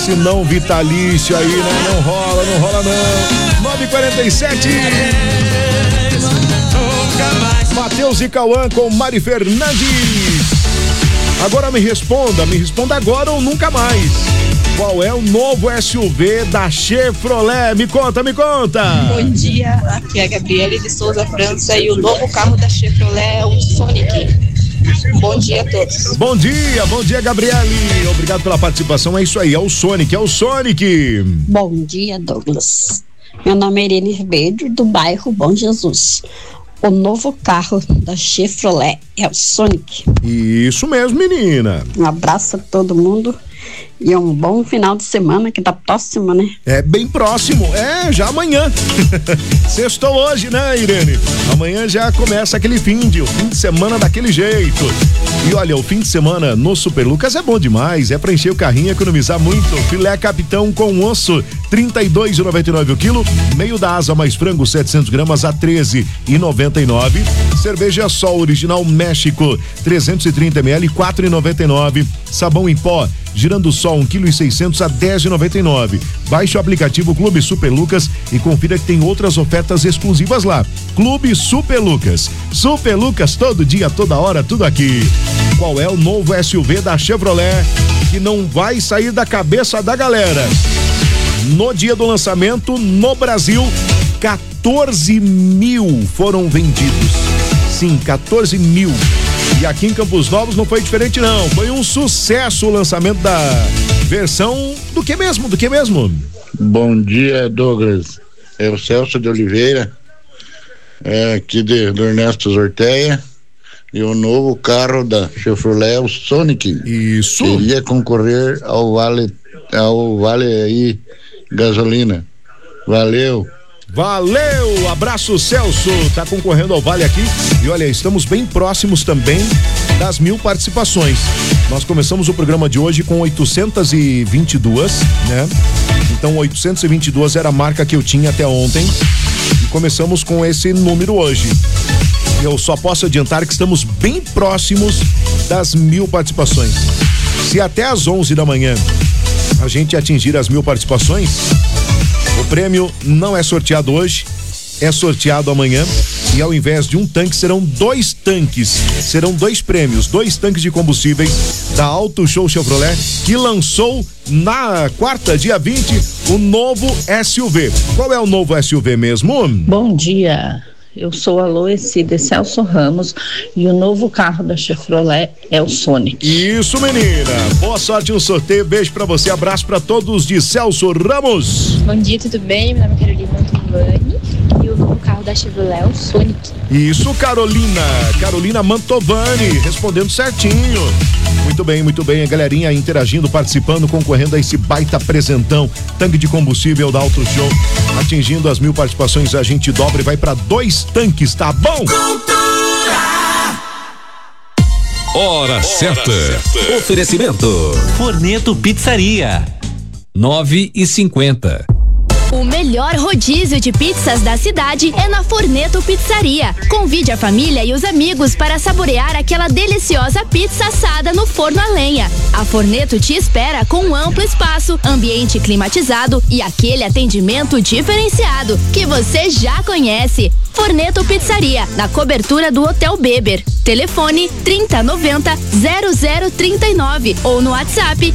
esse não vitalício aí, né? Não rola não. 9h47. Matheus e Cauã com Mari Fernandes. Agora me responda agora ou nunca mais. Qual é o novo SUV da Chevrolet? Me conta. Bom dia, aqui é a Gabriele de Souza França e o novo carro da Chevrolet é o Sonic. Bom dia a todos. Bom dia, Gabriele. Obrigado pela participação. É isso aí, é o Sonic. Bom dia, Douglas. Meu nome é Irene Ribeiro, do bairro Bom Jesus. O novo carro da Chevrolet é o Sonic. Isso mesmo, menina. Um abraço a todo mundo e um bom final de semana que tá próximo, né? É bem próximo, já amanhã. Sextou hoje, né, Irene? Amanhã já começa aquele fim de semana daquele jeito. E olha, o fim de semana no Super Lucas é bom demais, é pra encher o carrinho e economizar muito. Filé Capitão com osso, R$32,99 o quilo. Meio da asa mais frango, 700 gramas a R$13,99. Cerveja Sol Original México, 330 ml, R$4,99. Sabão em pó Girando Sol 1,6 kg a R$10,99. Baixe o aplicativo Clube Super Lucas e confira que tem outras ofertas exclusivas lá. Clube Super Lucas. Super Lucas todo dia, toda hora, tudo aqui. Qual é o novo SUV da Chevrolet que não vai sair da cabeça da galera? No dia do lançamento, no Brasil, 14 mil foram vendidos. Sim, 14 mil. E aqui em Campos Novos não foi diferente não, foi um sucesso o lançamento da versão do que mesmo? Bom dia, Douglas, é o Celso de Oliveira, aqui do Ernesto Zorteia, e o novo carro da Chevrolet, o Sonic. Isso. Queria concorrer ao vale aí, gasolina. Valeu, abraço Celso, tá concorrendo ao Vale aqui e olha, estamos bem próximos também das 1000 participações. Nós começamos o programa de hoje com 822, né? Então 822 era a marca que eu tinha até ontem e começamos com esse número hoje. Eu só posso adiantar que estamos bem próximos das 1000 participações. Se até às 11 da manhã a gente atingir as 1000 participações, o prêmio não é sorteado hoje, é sorteado amanhã e ao invés de um tanque serão 2 tanques, serão 2 prêmios, 2 tanques de combustíveis da Auto Show Chevrolet que lançou na quarta, dia 20, o novo SUV. Qual é o novo SUV mesmo? Bom dia. Eu sou a Loeci de Celso Ramos e o novo carro da Chevrolet é o Sonic. Isso, menina. Boa sorte no sorteio. Beijo pra você. Abraço pra todos de Celso Ramos. Bom dia, tudo bem? Meu nome é Carolina Mantovani e o novo carro da Chevrolet é o Sonic. Isso, Carolina Mantovani, respondendo certinho. Muito bem, a galerinha interagindo, participando, concorrendo a esse baita presentão, tanque de combustível da Auto Show, atingindo as 1000 participações, a gente dobra e vai pra 2 tanques, tá bom? Hora certa. Oferecimento Forneto Pizzaria 9h50. O melhor rodízio de pizzas da cidade é na Forneto Pizzaria. Convide a família e os amigos para saborear aquela deliciosa pizza assada no forno a lenha. A Forneto te espera com um amplo espaço, ambiente climatizado e aquele atendimento diferenciado que você já conhece. Forneto Pizzaria, na cobertura do Hotel Beber. Telefone 3090-0039 ou no WhatsApp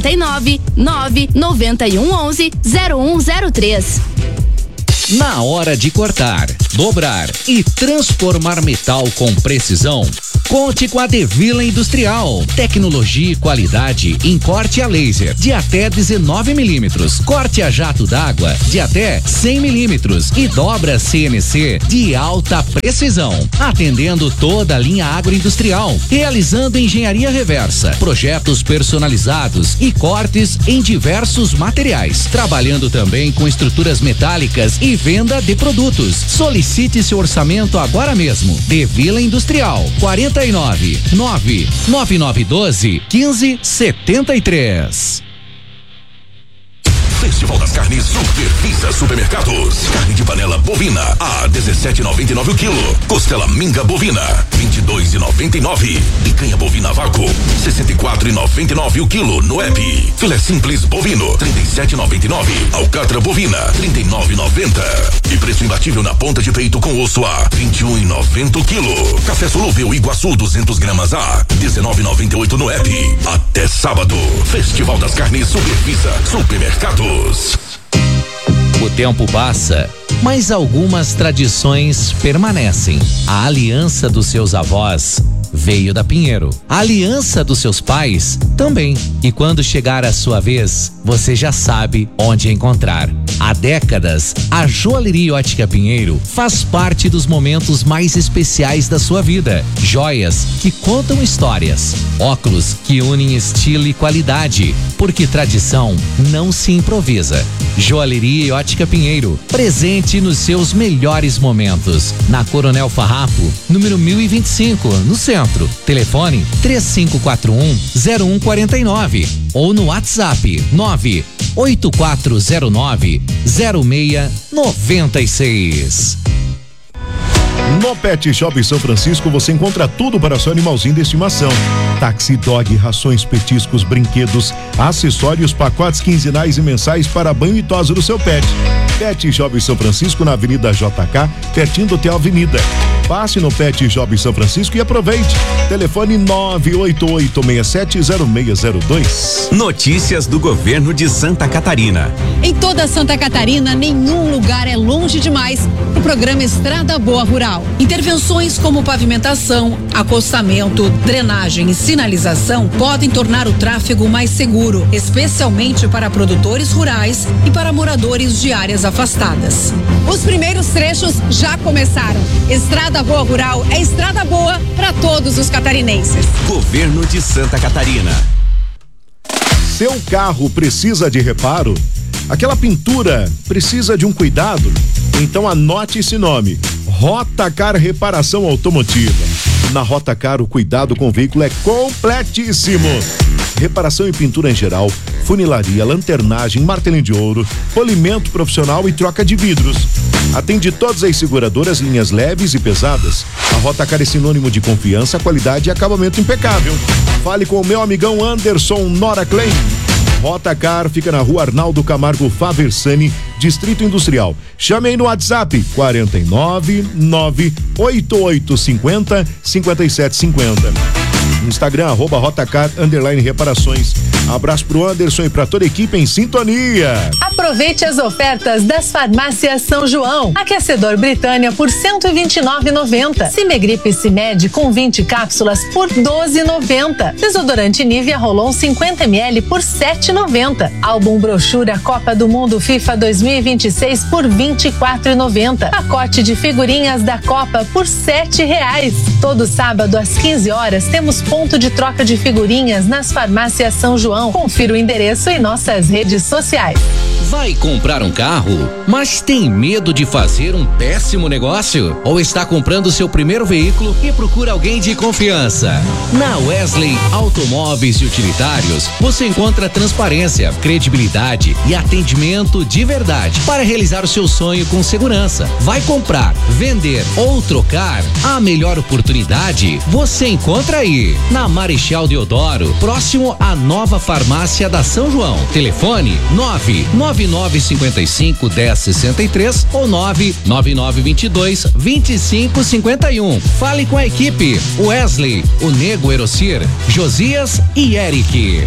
499-9111-0103. Na hora de cortar, dobrar e transformar metal com precisão, conte com a Devila Industrial. Tecnologia e qualidade em corte a laser de até 19 milímetros, corte a jato d'água de até 100 milímetros e dobra CNC de alta precisão, atendendo toda a linha agroindustrial, realizando engenharia reversa, projetos personalizados e cortes em diversos materiais, trabalhando também com estruturas metálicas e venda de produtos. Solicite seu orçamento agora mesmo. Devila Industrial 49-99912-1573. Festival das Carnes Supervisa Supermercados. Carne de panela bovina a 17,99 o quilo. Costela minga bovina 22,99. Picanha bovina vácuo 64,99 o quilo no app. Filé simples bovino 37,99. Alcatra bovina 39,90. E preço imbatível na ponta de peito com osso a 21,90 o quilo. Café solúvel Iguaçu 200 gramas a 19,98 no app. Até sábado. Festival das Carnes Supervisa Supermercados. O tempo passa, mas algumas tradições permanecem. A aliança dos seus avós veio da Pinheiro. A aliança dos seus pais também. E quando chegar a sua vez, você já sabe onde encontrar. Há décadas, a Joalheria Ótica Pinheiro faz parte dos momentos mais especiais da sua vida. Joias que contam histórias. Óculos que unem estilo e qualidade. Porque tradição não se improvisa. Joalheria Ótica Pinheiro, presente nos seus melhores momentos. Na Coronel Farrapo, número 1025, no centro. Telefone 3541-0149 ou no WhatsApp 98409-0696. No Pet Shop São Francisco você encontra tudo para seu animalzinho de estimação. Táxi, dog, rações, petiscos, brinquedos, acessórios, pacotes quinzenais e mensais para banho e tosa do seu pet. Pet Shop São Francisco na Avenida JK, pertinho do Hotel Avenida. Passe no Pet Shop São Francisco e aproveite. Telefone 988670602. Notícias do governo de Santa Catarina. Em toda Santa Catarina, nenhum lugar é longe demais pro programa Estrada Boa Rural. Intervenções como pavimentação, acostamento, drenagem e sinalização podem tornar o tráfego mais seguro, especialmente para produtores rurais e para moradores de áreas afastadas. Os primeiros trechos já começaram. Estrada Boa Rural é estrada boa para todos os catarinenses. Governo de Santa Catarina. Seu carro precisa de reparo? Aquela pintura precisa de um cuidado? Então anote esse nome: Rotacar Reparação Automotiva. Na Rotacar, o cuidado com o veículo é completíssimo. Reparação e pintura em geral, funilaria, lanternagem, martelinho de ouro, polimento profissional e troca de vidros. Atende todas as seguradoras, linhas leves e pesadas. A Rotacar é sinônimo de confiança, qualidade e acabamento impecável. Fale com o meu amigão Anderson Nora Klein. Rotacar fica na Rua Arnaldo Camargo Faversani, Distrito Industrial. Chame aí no WhatsApp 49988505750. Instagram @Rotacar_reparações. Abraço pro Anderson e pra toda a equipe em sintonia. Aproveite as ofertas das farmácias São João. Aquecedor Britânia por R$129,90. Cimegripe Cimed com 20 cápsulas por R$12,90. Desodorante Nivea Rolon 50 ml por R$7,90. Álbum brochura Copa do Mundo FIFA 2026 por R$24,90. Pacote de figurinhas da Copa por R$7. Todo sábado às 15 horas temos ponto de troca de figurinhas nas farmácias São João. Confira o endereço em nossas redes sociais. Vai comprar um carro, mas tem medo de fazer um péssimo negócio? Ou está comprando seu primeiro veículo e procura alguém de confiança? Na Wesley Automóveis e Utilitários, você encontra transparência, credibilidade e atendimento de verdade para realizar o seu sonho com segurança. Vai comprar, vender ou trocar? A melhor oportunidade você encontra aí, na Marechal Deodoro, próximo à nova farmácia da São João. Telefone 99955-1063 ou 99922-2551. Fale com a equipe Wesley, o Nego Erocir, Josias e Eric.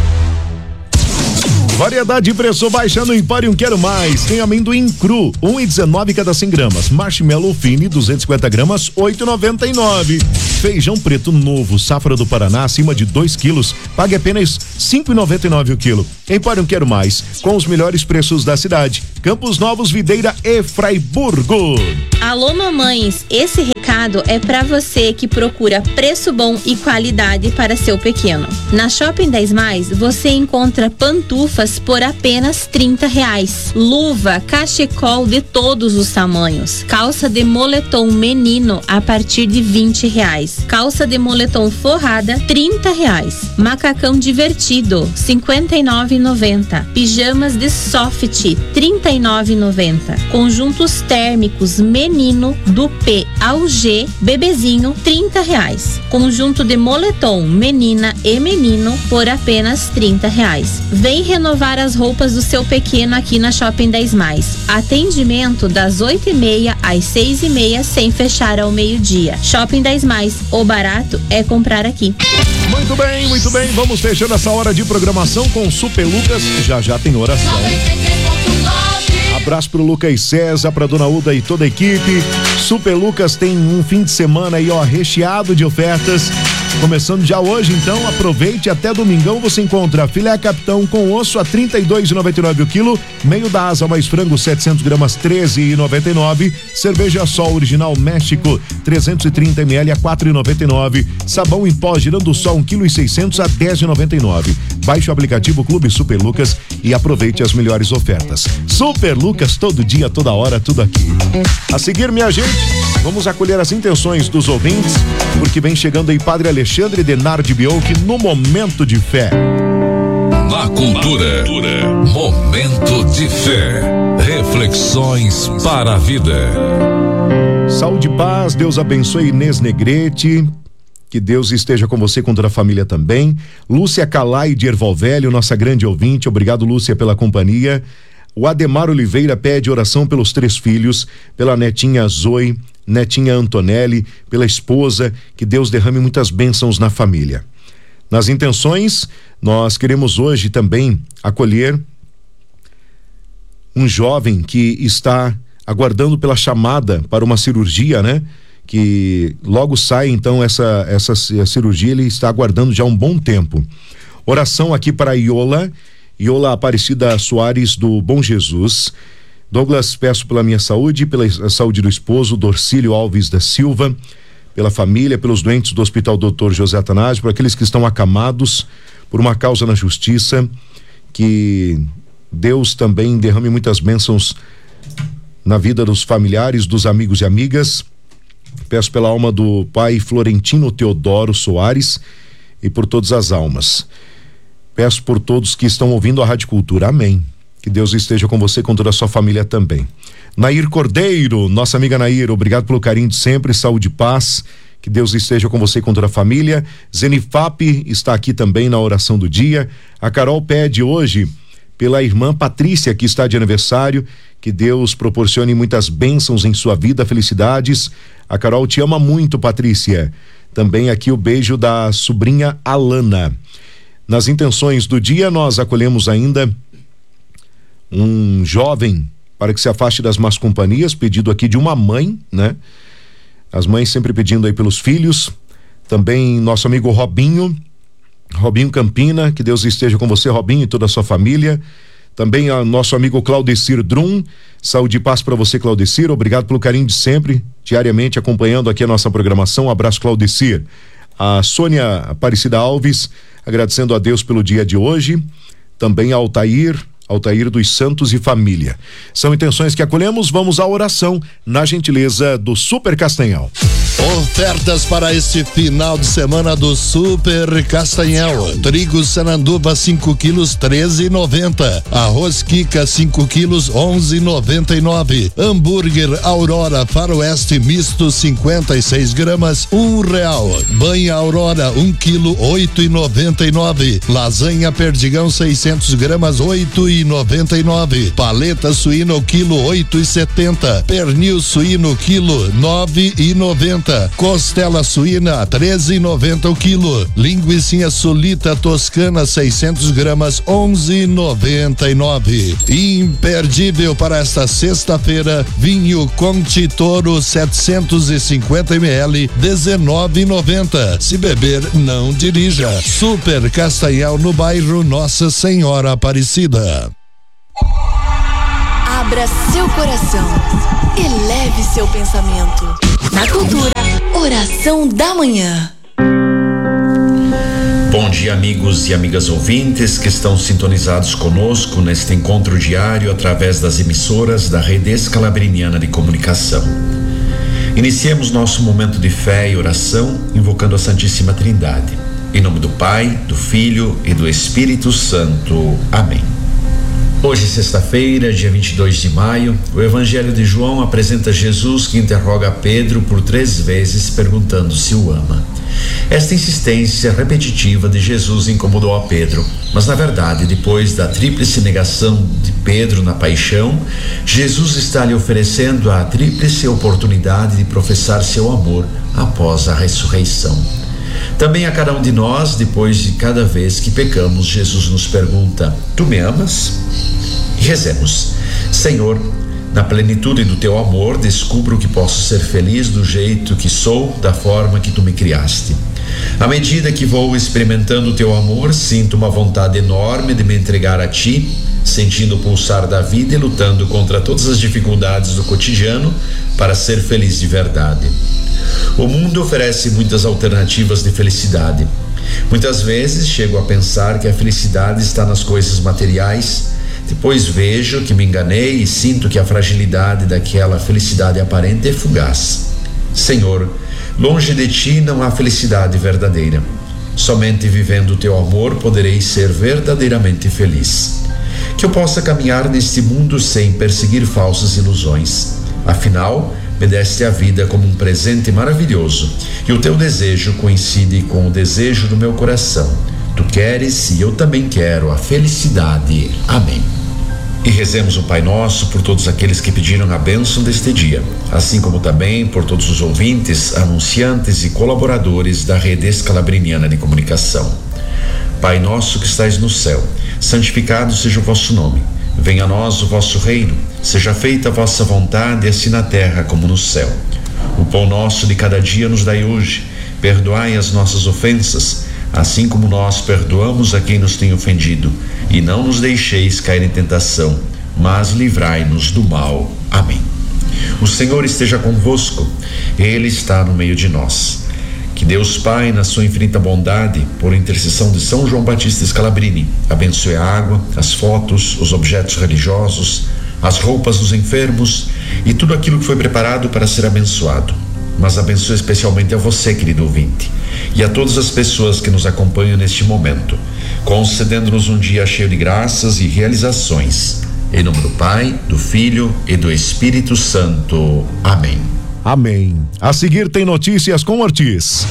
Variedade e preço baixa no Empório Quero Mais. Tem amendoim cru, 1,19 cada 100 gramas. Marshmallow fine, 250 gramas, 8,99. Feijão preto novo, safra do Paraná, acima de 2 quilos, pague apenas 5,99 o quilo. Empório Quero Mais, com os melhores preços da cidade. Campos Novos, Videira e Fraiburgo. Alô, mamães, esse recado é para você que procura preço bom e qualidade para seu pequeno. Na Shopping 10 Mais, você encontra pantufas por apenas R$30. Luva, cachecol de todos os tamanhos. Calça de moletom menino a partir de R$20. Calça de moletom forrada, R$30. Macacão divertido, R$59,90. Pijamas de soft, R$39,90. Conjuntos térmicos menino do P ao G, bebezinho, R$30. Conjunto de moletom menina e menino por apenas R$30. Vem renovar as roupas do seu pequeno aqui na Shopping 10 Mais. Atendimento das 8h30 às 6h30 sem fechar ao meio-dia. Shopping 10 Mais, o barato é comprar aqui. Muito bem, muito bem. Vamos fechando essa hora de programação com o Super Lucas. Já tem oração. Abraço pro Lucas César, pra Dona Uda e toda a equipe. Super Lucas tem um fim de semana aí, ó, recheado de ofertas. Começando já hoje, então aproveite, até domingão você encontra filé capitão com osso a R$32,99 o quilo, meio da asa mais frango 700 gramas R$13,99, cerveja Sol original México 330 ml a R$4,99, sabão em pó Girando Sol 1,6 kg a R$10,99. Baixe o aplicativo Clube Super Lucas e aproveite as melhores ofertas. Super Lucas, todo dia, toda hora, tudo aqui. A seguir, minha gente, vamos acolher as intenções dos ouvintes, porque vem chegando aí Padre Alexandre Denardi Biolchi no Momento de Fé. Na cultura, Momento de Fé. Reflexões para a vida. Saúde e paz, Deus abençoe Inês Negrete. Que Deus esteja com você, com toda a família também. Lúcia Calai de Erval Velho, nossa grande ouvinte. Obrigado, Lúcia, pela companhia. O Ademar Oliveira pede oração pelos 3 filhos, pela netinha Zoe, netinha Antonelli, pela esposa, que Deus derrame muitas bênçãos na família. Nas intenções, nós queremos hoje também acolher um jovem que está aguardando pela chamada para uma cirurgia, né? Que logo sai então essa cirurgia, ele está aguardando já um bom tempo. Oração aqui para Iola Aparecida Soares do Bom Jesus. Douglas, peço pela minha saúde, pela saúde do esposo Dorcílio Alves da Silva, pela família, pelos doentes do Hospital Dr. José Atanásio, por aqueles que estão acamados por uma causa na justiça, que Deus também derrame muitas bênçãos na vida dos familiares, dos amigos e amigas. Peço pela alma do pai Florentino Teodoro Soares e por todas as almas. Peço por todos que estão ouvindo a Rádio Cultura. Amém. Que Deus esteja com você, com toda a sua família também. Nair Cordeiro, nossa amiga Nair, obrigado pelo carinho de sempre, saúde e paz. Que Deus esteja com você e com toda a família. Zenifap está aqui também na oração do dia. A Carol pede hoje pela irmã Patrícia, que está de aniversário. Que Deus proporcione muitas bênçãos em sua vida, felicidades. A Carol te ama muito, Patrícia. Também aqui o beijo da sobrinha Alana. Nas intenções do dia, nós acolhemos ainda um jovem para que se afaste das más companhias, pedido aqui de uma mãe, né? As mães sempre pedindo aí pelos filhos. Também nosso amigo Robinho Campina, que Deus esteja com você, Robinho, e toda a sua família. Também a nosso amigo Claudecir Drum, saúde e paz para você, Claudecir, obrigado pelo carinho de sempre, diariamente acompanhando aqui a nossa programação. Um abraço, Claudecir. A Sônia Aparecida Alves, agradecendo a Deus pelo dia de hoje. Também a Altair dos Santos e família. São intenções que acolhemos. Vamos à oração, na gentileza do Super Castanhal. Ofertas para este final de semana do Super Castanhal. Trigo Sananduva 5 quilos 13,90. Arroz Kika 5 quilos 11,99. Hambúrguer Aurora Faroeste misto 56 gramas R$1. Banha Aurora 1 quilo 8,99. Lasanha Perdigão 600 gramas 8,99. Paleta suína o quilo 8,70. Pernil suíno quilo 9,90. Costela suína 13,90 o quilo. Linguicinha sulita toscana 600 gramas 11,99. Imperdível para esta sexta-feira, vinho Conti Toro 750 ml 19,90. Se beber, não dirija. Super Castanhal no bairro Nossa Senhora Aparecida. Abra seu coração, eleve seu pensamento. Na Cultura, oração da manhã. Bom dia, amigos e amigas ouvintes que estão sintonizados conosco neste encontro diário através das emissoras da Rede Escalabriniana de Comunicação. Iniciemos nosso momento de fé e oração invocando a Santíssima Trindade. Em nome do Pai, do Filho e do Espírito Santo. Amém. Hoje, sexta-feira, dia 22 de maio, o Evangelho de João apresenta Jesus que interroga Pedro por 3 vezes perguntando se o ama. Esta insistência repetitiva de Jesus incomodou a Pedro, mas na verdade, depois da tríplice negação de Pedro na paixão, Jesus está lhe oferecendo a tríplice oportunidade de professar seu amor após a ressurreição. Também a cada um de nós, depois de cada vez que pecamos, Jesus nos pergunta: tu me amas? E rezemos: Senhor, na plenitude do teu amor, descubro que posso ser feliz do jeito que sou, da forma que tu me criaste. À medida que vou experimentando o teu amor, sinto uma vontade enorme de me entregar a ti, sentindo o pulsar da vida e lutando contra todas as dificuldades do cotidiano para ser feliz de verdade. O mundo oferece muitas alternativas de felicidade. Muitas vezes chego a pensar que a felicidade está nas coisas materiais, depois vejo que me enganei e sinto que a fragilidade daquela felicidade aparente é fugaz. Senhor, longe de ti não há felicidade verdadeira. Somente vivendo o teu amor poderei ser verdadeiramente feliz. Que eu possa caminhar neste mundo sem perseguir falsas ilusões. Afinal, me deste a vida como um presente maravilhoso e o teu desejo coincide com o desejo do meu coração. Tu queres e eu também quero a felicidade. Amém. E rezemos o Pai Nosso por todos aqueles que pediram a bênção deste dia, assim como também por todos os ouvintes, anunciantes e colaboradores da Rede Escalabriniana de Comunicação. Pai nosso que estais no céu, santificado seja o vosso nome. Venha a nós o vosso reino, seja feita a vossa vontade, assim na terra como no céu. O pão nosso de cada dia nos dai hoje, perdoai as nossas ofensas, assim como nós perdoamos a quem nos tem ofendido, e não nos deixeis cair em tentação, mas livrai-nos do mal. Amém. O Senhor esteja convosco, Ele está no meio de nós. Que Deus Pai, na sua infinita bondade, por intercessão de São João Batista Scalabrini, abençoe a água, as fotos, os objetos religiosos, as roupas dos enfermos e tudo aquilo que foi preparado para ser abençoado. Mas abençoe especialmente a você, querido ouvinte, e a todas as pessoas que nos acompanham neste momento, concedendo-nos um dia cheio de graças e realizações. Em nome do Pai, do Filho e do Espírito Santo. Amém. Amém. A seguir tem notícias com Ortiz.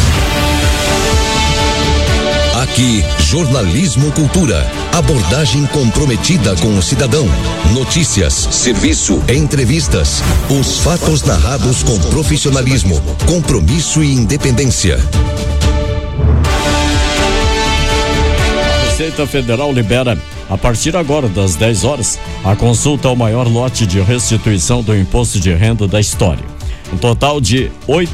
Aqui, Jornalismo Cultura. Abordagem comprometida com o cidadão. Notícias, serviço, entrevistas. Os fatos narrados com profissionalismo, compromisso e independência. A Receita Federal libera, a partir agora das 10 horas, a consulta ao maior lote de restituição do imposto de renda da história. Um total de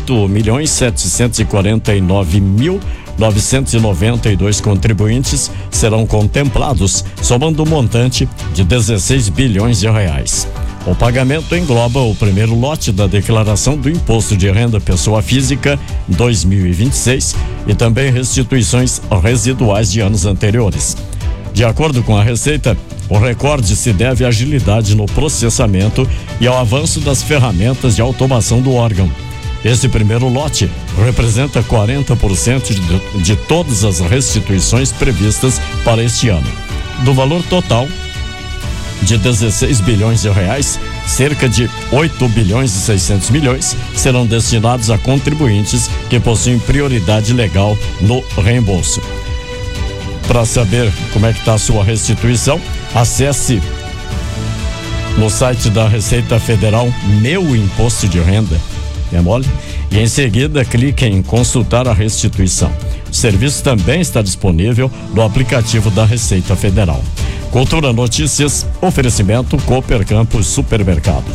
8.749.992 contribuintes serão contemplados, somando um montante de 16 bilhões de reais. O pagamento engloba o primeiro lote da declaração do Imposto de Renda Pessoa Física 2026 e também restituições residuais de anos anteriores. De acordo com a Receita, o recorde se deve à agilidade no processamento e ao avanço das ferramentas de automação do órgão. Esse primeiro lote representa 40% de todas as restituições previstas para este ano. Do valor total de 16 bilhões de reais, cerca de 8 bilhões e 600 milhões serão destinados a contribuintes que possuem prioridade legal no reembolso. Para saber como é que está a sua restituição, acesse no site da Receita Federal Meu Imposto de Renda, é mole? E em seguida clique em consultar a restituição. O serviço também está disponível no aplicativo da Receita Federal. Cultura Notícias, oferecimento Cooper Campos Supermercados.